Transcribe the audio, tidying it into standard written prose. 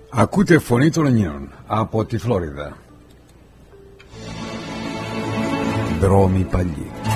Ακούτε φωνή των Ελλήνων από τη Φλόριδα. Δρόμοι παλιοί.